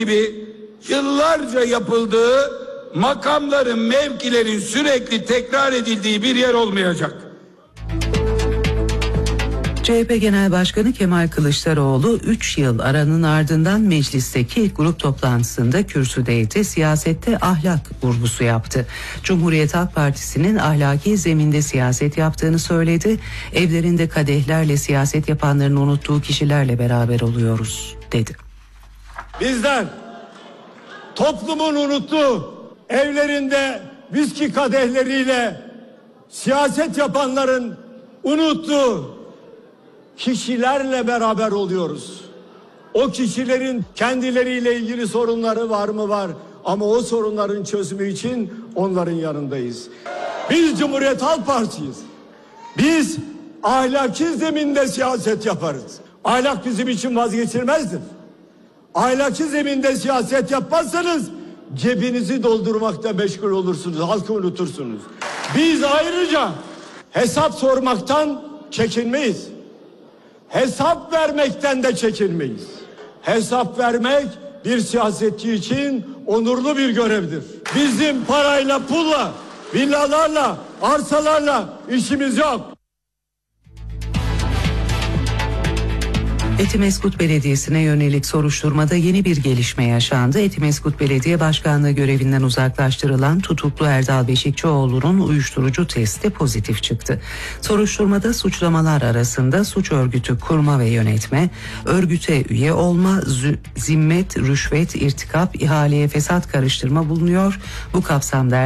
gibi yıllarca yapıldığı, makamların, mevkilerin sürekli tekrar edildiği bir yer olmayacak. CHP Genel Başkanı Kemal Kılıçdaroğlu 3 yıl aranın ardından meclisteki ilk grup toplantısında kürsüdeydi. Siyasette ahlak vurgusu yaptı. Cumhuriyet Halk Partisi'nin ahlaki zeminde siyaset yaptığını söyledi. Evlerinde kadehlerle siyaset yapanların unuttuğu kişilerle beraber oluyoruz dedi. Bizler toplumun unuttuğu, evlerinde viski kadehleriyle siyaset yapanların unuttuğu kişilerle beraber oluyoruz. O kişilerin kendileriyle ilgili sorunları var mı? Var. Ama o sorunların çözümü için onların yanındayız. Biz Cumhuriyet Halk Partisi'yiz. Biz ahlaki zeminde siyaset yaparız. Ahlak bizim için vazgeçilmezdir. Ahlaki zeminde siyaset yapmazsanız cebinizi doldurmakta meşgul olursunuz. Halkı unutursunuz. Biz ayrıca hesap sormaktan çekinmeyiz. Hesap vermekten de çekinmeyiz. Hesap vermek bir siyasetçi için onurlu bir görevdir. Bizim parayla, pulla, villalarla, arsalarla işimiz yok. Etimesgut Belediyesi'ne yönelik soruşturmada yeni bir gelişme yaşandı. Etimesgut Belediye Başkanlığı görevinden uzaklaştırılan tutuklu Erdal Beşikçioğlu'nun uyuşturucu testi pozitif çıktı. Soruşturmada suçlamalar arasında suç örgütü kurma ve yönetme, örgüte üye olma, zimmet, rüşvet, irtikap, ihaleye fesat karıştırma bulunuyor. Bu kapsamda